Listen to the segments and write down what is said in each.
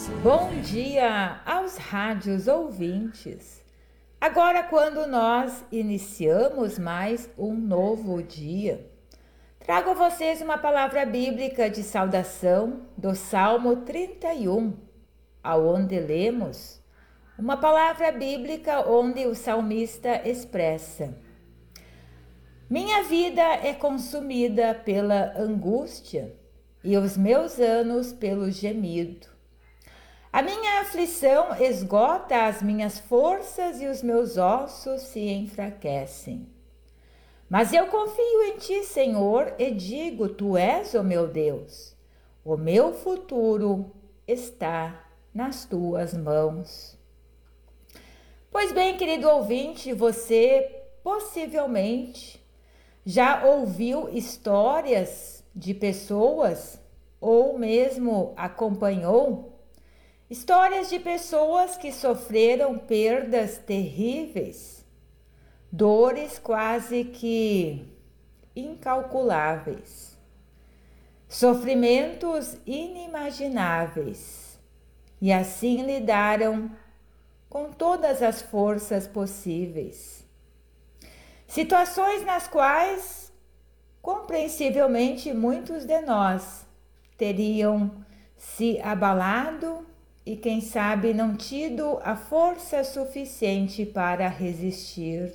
Bom dia aos rádios ouvintes. Agora, quando nós iniciamos mais um novo dia, trago a vocês uma palavra bíblica de saudação do Salmo 31, aonde lemos uma palavra bíblica onde o salmista expressa: minha vida é consumida pela angústia e os meus anos pelo gemido. A minha aflição esgota as minhas forças e os meus ossos se enfraquecem. Mas eu confio em ti, Senhor, e digo: tu és o meu Deus. O meu futuro está nas tuas mãos. Pois bem, querido ouvinte, você possivelmente já ouviu histórias de pessoas ou mesmo acompanhou histórias de pessoas que sofreram perdas terríveis, dores quase que incalculáveis, sofrimentos inimagináveis, e assim lidaram com todas as forças possíveis. Situações nas quais, compreensivelmente, muitos de nós teriam se abalado e, quem sabe, não tido a força suficiente para resistir.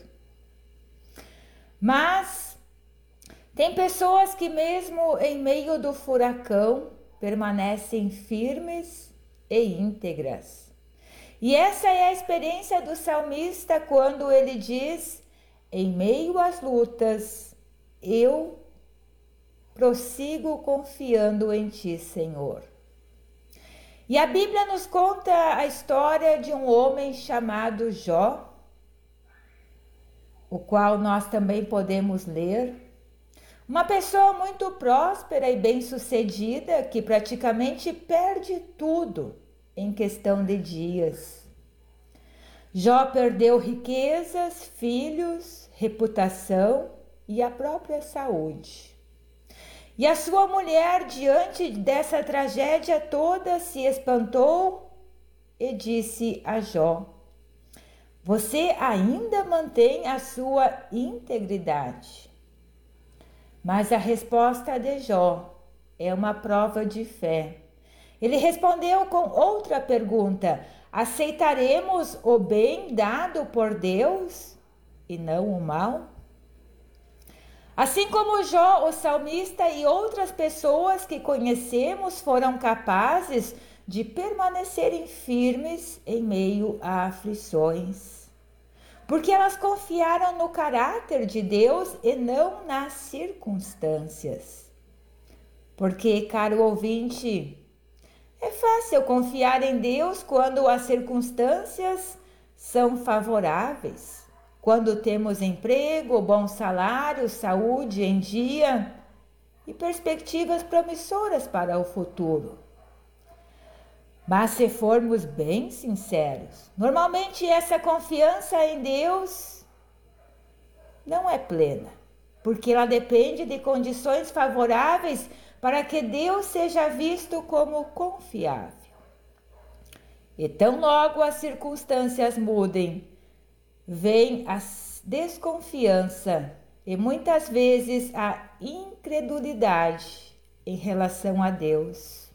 Mas tem pessoas que, mesmo em meio do furacão, permanecem firmes e íntegras. E essa é a experiência do salmista quando ele diz: em meio às lutas, eu prossigo confiando em ti, Senhor. E a Bíblia nos conta a história de um homem chamado Jó, o qual nós também podemos ler. Uma pessoa muito próspera e bem-sucedida que praticamente perde tudo em questão de dias. Jó perdeu riquezas, filhos, reputação e a própria saúde. E a sua mulher, diante dessa tragédia toda, se espantou e disse a Jó: você ainda mantém a sua integridade? Mas a resposta de Jó é uma prova de fé. Ele respondeu com outra pergunta: aceitaremos o bem dado por Deus e não o mal? Assim como Jó, o salmista e outras pessoas que conhecemos foram capazes de permanecerem firmes em meio a aflições, porque elas confiaram no caráter de Deus e não nas circunstâncias. Porque, caro ouvinte, é fácil confiar em Deus quando as circunstâncias são favoráveis. Quando temos emprego, bom salário, saúde em dia e perspectivas promissoras para o futuro. Mas se formos bem sinceros, normalmente essa confiança em Deus não é plena, porque ela depende de condições favoráveis para que Deus seja visto como confiável. E tão logo as circunstâncias mudem, vem a desconfiança e muitas vezes a incredulidade em relação a Deus.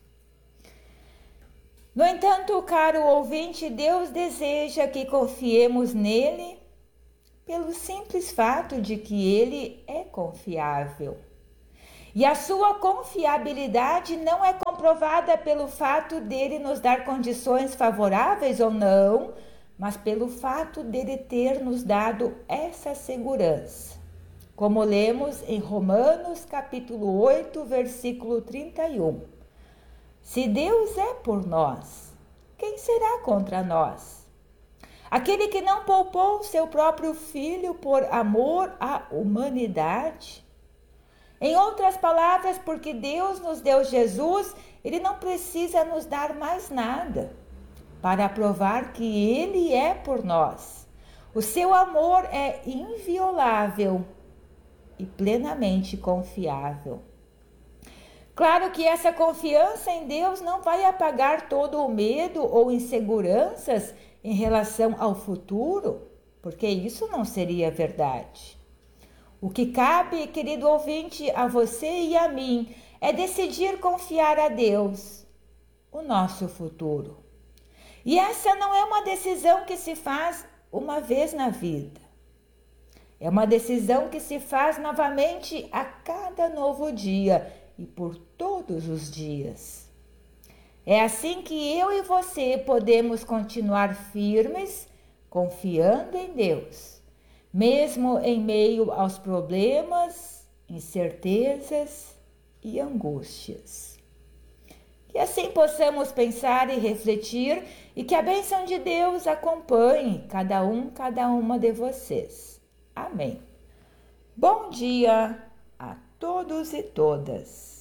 No entanto, caro ouvinte, Deus deseja que confiemos nele pelo simples fato de que ele é confiável. E a sua confiabilidade não é comprovada pelo fato dele nos dar condições favoráveis ou não, mas pelo fato dele ter nos dado essa segurança. Como lemos em Romanos capítulo 8, versículo 31. Se Deus é por nós, quem será contra nós? Aquele que não poupou seu próprio filho por amor à humanidade? Em outras palavras, porque Deus nos deu Jesus, ele não precisa nos dar mais nada para provar que ele é por nós. O seu amor é inviolável e plenamente confiável. Claro que essa confiança em Deus não vai apagar todo o medo ou inseguranças em relação ao futuro, porque isso não seria verdade. O que cabe, querido ouvinte, a você e a mim é decidir confiar a Deus, o nosso futuro. E essa não é uma decisão que se faz uma vez na vida. É uma decisão que se faz novamente a cada novo dia e por todos os dias. É assim que eu e você podemos continuar firmes, confiando em Deus, mesmo em meio aos problemas, incertezas e angústias. Que assim possamos pensar e refletir e que a bênção de Deus acompanhe cada uma de vocês. Amém. Bom dia a todos e todas.